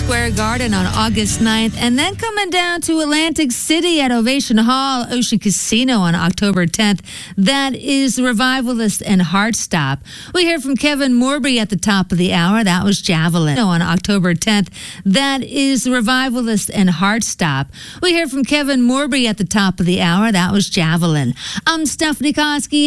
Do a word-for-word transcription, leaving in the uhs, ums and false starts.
Square Garden on August ninth, and then coming down to Atlantic City at Ovation Hall, Ocean Casino on October tenth. That is Revivalist and Heartstop. We heard from Kevin Morby at the top of the hour. That was Javelin on October tenth. That is Revivalist and Heartstop. We heard from Kevin Morby at the top of the hour. That was Javelin. I'm Stephanie Koski.